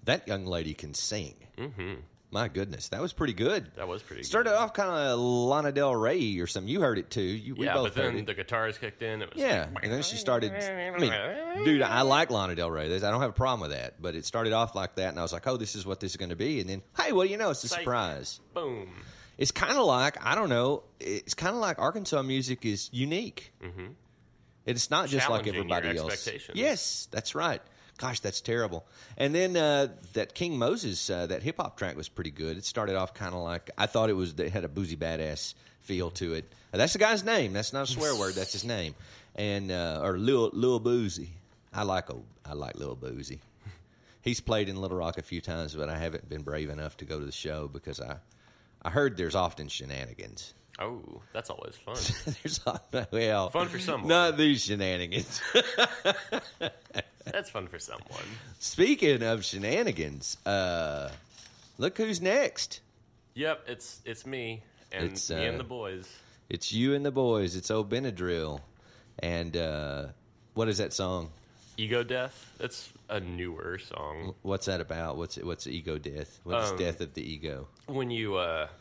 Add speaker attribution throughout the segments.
Speaker 1: That young lady can sing.
Speaker 2: Mm-hmm.
Speaker 1: My goodness, that was pretty good.
Speaker 2: That was pretty good.
Speaker 1: Started off kind of Lana Del Rey or something. You heard it too. We both
Speaker 2: but then
Speaker 1: heard it.
Speaker 2: the guitars kicked in. It was
Speaker 1: And then she started. I mean, dude, I like Lana Del Rey. I don't have a problem with that. But it started off like that, and I was like, "Oh, this is what this is going to be." And then, hey, what do you know? It's a surprise.
Speaker 2: Boom.
Speaker 1: It's kind of like, I don't know. It's kind of like Arkansas music is unique.
Speaker 2: Mm-hmm.
Speaker 1: It's not just like
Speaker 2: Challenging
Speaker 1: everybody
Speaker 2: your
Speaker 1: else.
Speaker 2: expectations.
Speaker 1: Yes, that's right. Gosh, that's terrible. And then that King Moses, that hip hop track was pretty good. It started off kind of like, I thought it had a boozy badass feel to it. That's the guy's name. That's not a swear word. That's his name. And or Lil Boozy. I like Lil Boozy. He's played in Little Rock a few times, but I haven't been brave enough to go to the show because I heard there's often shenanigans.
Speaker 2: Oh, that's always fun.
Speaker 1: Fun
Speaker 2: for someone.
Speaker 1: Not these shenanigans.
Speaker 2: That's fun for someone.
Speaker 1: Speaking of shenanigans, look who's next.
Speaker 2: Yep, it's me and me and the boys.
Speaker 1: It's you and the boys. It's old Benadryl. And what is that song?
Speaker 2: Ego Death. It's a newer song.
Speaker 1: What's that about? What's ego death? What's death of the ego?
Speaker 2: When you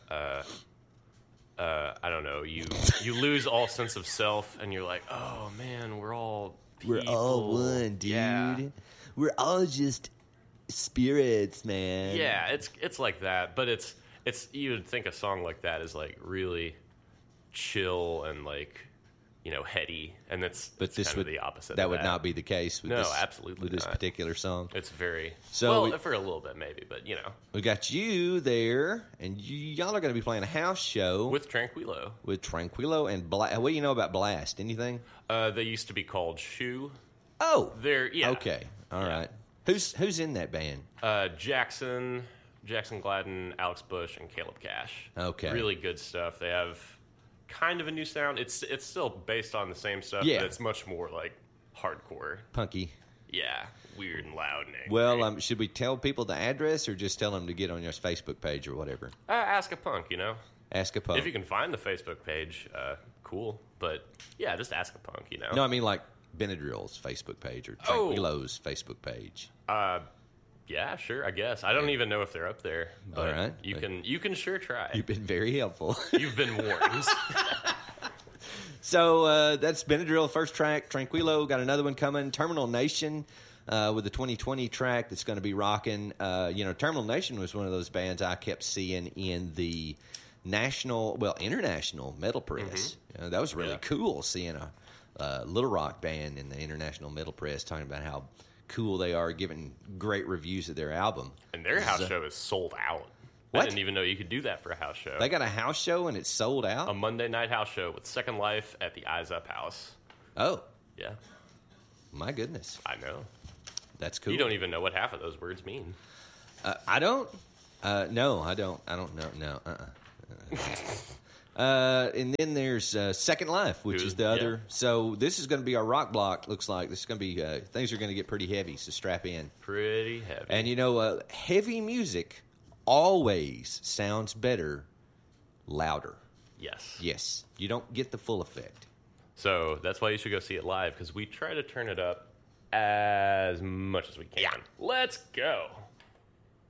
Speaker 2: I don't know, you lose all sense of self, and you're like, oh man, we're all people.
Speaker 1: We're all one, dude.
Speaker 2: Yeah.
Speaker 1: We're all just spirits, man.
Speaker 2: Yeah, it's like that, but it's you would think a song like that is like really chill and like, you know, heady, and it's kind of the opposite.
Speaker 1: That would not be the case with
Speaker 2: absolutely
Speaker 1: with this particular song.
Speaker 2: It's very
Speaker 1: so
Speaker 2: for a little bit maybe, but you know,
Speaker 1: we got you there, and y'all are going to be playing a house show
Speaker 2: with Tranquilo,
Speaker 1: and Blast. What do you know about Blast? Anything?
Speaker 2: They used to be called Shoe.
Speaker 1: Oh,
Speaker 2: Okay,
Speaker 1: all right. Who's in that band?
Speaker 2: Jackson Gladden, Alex Bush, and Caleb Cash.
Speaker 1: Okay,
Speaker 2: really good stuff. They have kind of a new sound. It's still based on the same stuff, but it's much more like hardcore,
Speaker 1: punky.
Speaker 2: Yeah, weird and loud and angry.
Speaker 1: Well, should we tell people the address or just tell them to get on your Facebook page or whatever?
Speaker 2: Ask a Punk, you know.
Speaker 1: Ask a Punk.
Speaker 2: If you can find the Facebook page, cool. But yeah, just Ask a Punk, you know.
Speaker 1: No, I mean like Benadryl's Facebook page or Tranquilo's Facebook page.
Speaker 2: Yeah, sure, I guess. I don't even know if they're up there. But
Speaker 1: all right.
Speaker 2: You can sure try.
Speaker 1: You've been very helpful.
Speaker 2: You've been warned.
Speaker 1: So that's Benadryl, first track. Tranquilo, got another one coming. Terminal Nation with the 2020 track that's going to be rocking. Terminal Nation was one of those bands I kept seeing in the international metal press.
Speaker 2: Mm-hmm.
Speaker 1: That was really cool, seeing a Little Rock band in the international metal press talking about how cool they are, giving great reviews of their album.
Speaker 2: And their house show is sold out.
Speaker 1: What?
Speaker 2: I didn't even know you could do that for a house show.
Speaker 1: They got a house show and it's sold out?
Speaker 2: A Monday night house show with Second Life at the Eyes Up House.
Speaker 1: Oh.
Speaker 2: Yeah.
Speaker 1: My goodness.
Speaker 2: I know.
Speaker 1: That's cool.
Speaker 2: You don't even know what half of those words mean.
Speaker 1: I don't. No, I don't. I don't know. No. And then there's Second Life, which is the other.
Speaker 2: Yeah.
Speaker 1: So this is going to be our rock block. Looks like this is going to be things are going to get pretty heavy. So strap in.
Speaker 2: Pretty heavy.
Speaker 1: And heavy music always sounds better louder.
Speaker 2: Yes.
Speaker 1: Yes. You don't get the full effect.
Speaker 2: So that's why you should go see it live, because we try to turn it up as much as we can.
Speaker 1: Yeah.
Speaker 2: Let's go.